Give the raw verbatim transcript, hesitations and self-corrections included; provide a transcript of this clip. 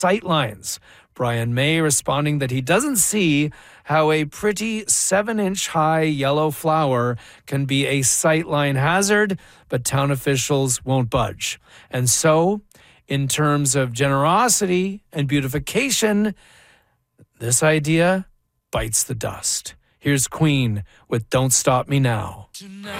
sightlines. Brian May responding that he doesn't see how a pretty seven-inch high yellow flower can be a sightline hazard, but town officials won't budge. And so, in terms of generosity and beautification, this idea bites the dust. Here's Queen with Don't Stop Me Now. Tonight.